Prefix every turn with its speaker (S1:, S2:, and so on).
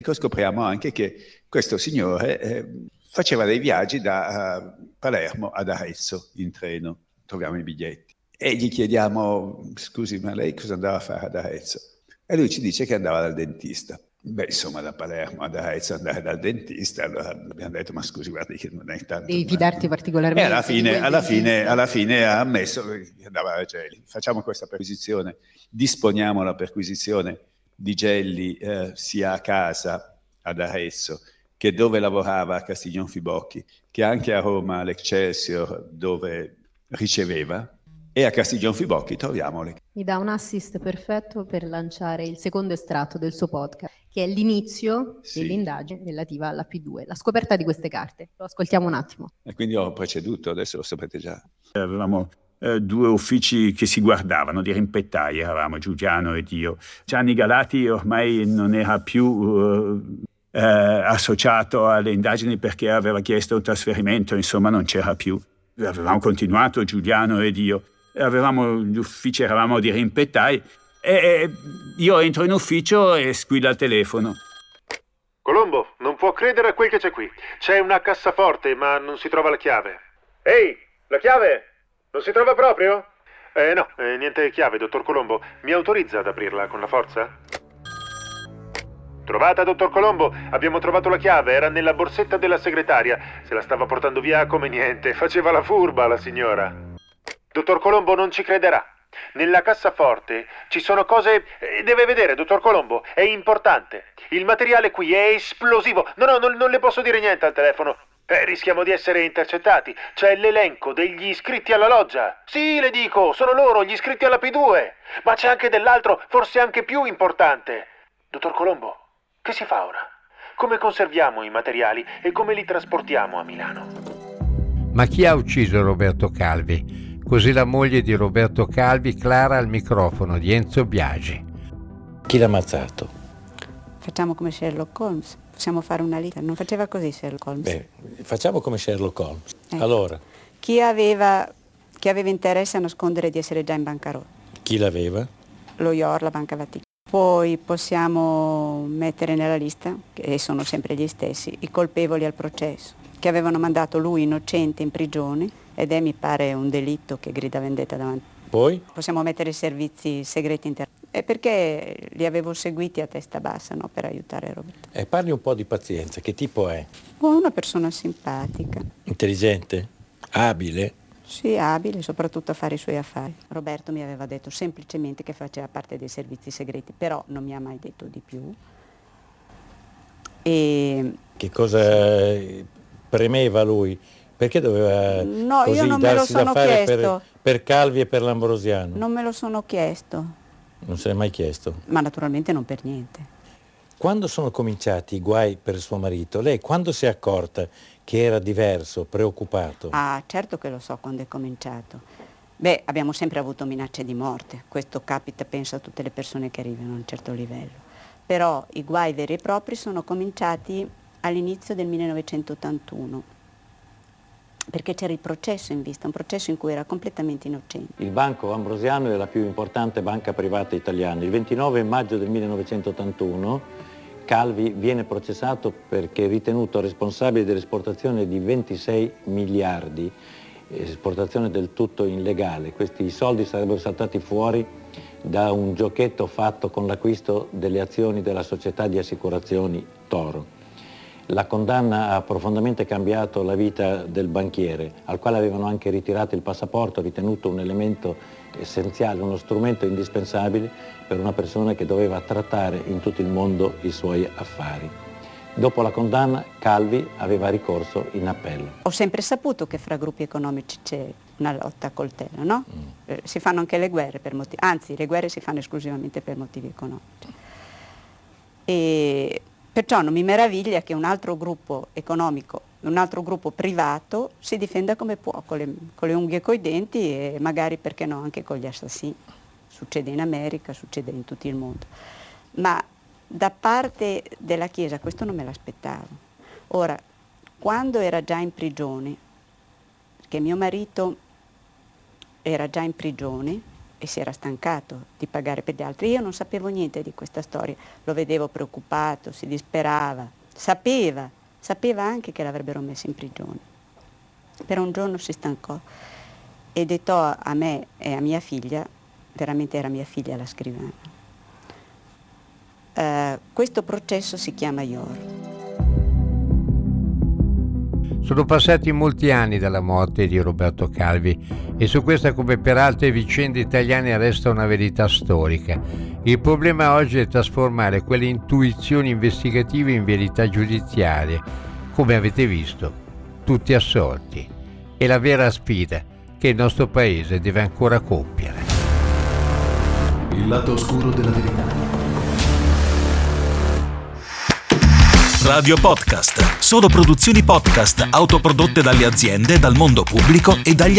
S1: Scopriamo anche che questo signore faceva dei viaggi da Palermo ad Arezzo in treno, troviamo i biglietti. E gli chiediamo, scusi, ma lei cosa andava a fare ad Arezzo? E lui ci dice che andava dal dentista. Beh, insomma, da Palermo ad Arezzo andare dal dentista, allora abbiamo detto, ma scusi, guardi che non è tanto...
S2: Devi fidarti particolarmente.
S1: E alla fine ha ammesso che andava a Gelli. Facciamo questa perquisizione, disponiamo la perquisizione di Gelli sia a casa ad Arezzo che dove lavorava a Castiglion Fibocchi, che anche a Roma all'Excelsior dove riceveva, e a Castiglion Fibocchi troviamole.
S2: Mi dà un assist perfetto per lanciare il secondo estratto del suo podcast, che è l'inizio dell'indagine relativa alla P2, la scoperta di queste carte. Lo ascoltiamo un attimo.
S1: E quindi ho preceduto, adesso lo sapete già. Avevamo due uffici che si guardavano, di rimpettai, eravamo Giugiano ed io. Gianni Galati ormai non era più associato alle indagini perché aveva chiesto un trasferimento, insomma non c'era più. Avevamo continuato, Giuliano ed io. Gli uffici eravamo di rimpettai e io entro in ufficio e squilla il telefono.
S3: Colombo, non può credere a quel che c'è qui. C'è una cassaforte, ma non si trova la chiave. Ehi, la chiave? Non si trova proprio? No, niente chiave, dottor Colombo. Mi autorizza ad aprirla con la forza? Trovata, dottor Colombo. Abbiamo trovato la chiave, era nella borsetta della segretaria. Se la stava portando via come niente. Faceva la furba, la signora. Dottor Colombo non ci crederà. Nella cassaforte ci sono cose... Deve vedere, dottor Colombo, è importante. Il materiale qui è esplosivo. No, non le posso dire niente al telefono. Rischiamo di essere intercettati. C'è l'elenco degli iscritti alla loggia. Sì, le dico, sono loro, gli iscritti alla P2. Ma c'è anche dell'altro, forse anche più importante. Dottor Colombo, che si fa ora? Come conserviamo i materiali e come li trasportiamo a Milano?
S4: Ma chi ha ucciso Roberto Calvi? Così la moglie di Roberto Calvi, Clara, al microfono di Enzo Biagi.
S5: Chi l'ha ammazzato?
S6: Facciamo come Sherlock Holmes, possiamo fare una lista. Non faceva così Sherlock Holmes?
S5: Beh, facciamo come Sherlock Holmes. Allora.
S6: Chi aveva interesse a nascondere di essere già in bancarotta?
S5: Chi l'aveva?
S6: Lo IOR, la Banca Vaticana. Poi possiamo mettere nella lista, che sono sempre gli stessi, i colpevoli al processo, che avevano mandato lui innocente in prigione, ed è, mi pare, un delitto che grida vendetta davanti.
S5: Poi?
S6: Possiamo mettere i servizi segreti interni. È perché li avevo seguiti a testa bassa, no, per aiutare Roberto.
S5: Parli un po' di pazienza, che tipo è?
S6: Una persona simpatica.
S5: Intelligente? Abile?
S6: Sì, abile, soprattutto a fare i suoi affari. Roberto mi aveva detto semplicemente che faceva parte dei servizi segreti, però non mi ha mai detto di più. E...
S5: Che cosa premeva lui? Perché doveva così
S6: io non me lo sono chiesto.
S5: Per Calvi e per Lambrosiano?
S6: Non me lo sono chiesto.
S5: Non se l'è mai chiesto?
S6: Ma naturalmente non per niente.
S5: Quando sono cominciati i guai per suo marito, lei quando si è accorta che era diverso, preoccupato?
S6: Ah, certo che lo so quando è cominciato. Beh, abbiamo sempre avuto minacce di morte. Questo capita, penso, a tutte le persone che arrivano a un certo livello. Però i guai veri e propri sono cominciati all'inizio del 1981. Perché c'era il processo in vista, un processo in cui era completamente innocente.
S5: Il Banco Ambrosiano è la più importante banca privata italiana. Il 29 maggio del 1981 Calvi viene processato perché è ritenuto responsabile dell'esportazione di 26 miliardi, esportazione del tutto illegale. Questi soldi sarebbero saltati fuori da un giochetto fatto con l'acquisto delle azioni della società di assicurazioni Toro. La condanna ha profondamente cambiato la vita del banchiere, al quale avevano anche ritirato il passaporto, ritenuto un elemento essenziale, uno strumento indispensabile per una persona che doveva trattare in tutto il mondo i suoi affari. Dopo la condanna, Calvi aveva ricorso in appello.
S6: Ho sempre saputo che fra gruppi economici c'è una lotta a coltello, no? Si fanno anche le guerre per motivi, anzi le guerre si fanno esclusivamente per motivi economici. E perciò non mi meraviglia che un altro gruppo economico, un altro gruppo privato si difenda come può, con le unghie e coi denti e magari, perché no, anche con gli assassini. Succede in America, succede in tutto il mondo. Ma da parte della Chiesa questo non me l'aspettavo. Ora, quando era già in prigione, perché mio marito era già in prigione, e si era stancato di pagare per gli altri. Io non sapevo niente di questa storia, lo vedevo preoccupato, si disperava, sapeva anche che l'avrebbero messo in prigione. Per un giorno si stancò e dettò a me e a mia figlia, veramente era mia figlia la scrivana, questo processo si chiama IOR.
S4: Sono passati molti anni dalla morte di Roberto Calvi e su questa, come per altre vicende italiane, resta una verità storica. Il problema oggi è trasformare quelle intuizioni investigative in verità giudiziarie. Come avete visto, tutti assolti. È la vera sfida che il nostro paese deve ancora compiere.
S7: Il lato oscuro della verità.
S8: Radio Podcast. Solo produzioni podcast autoprodotte dalle aziende, dal mondo pubblico e dagli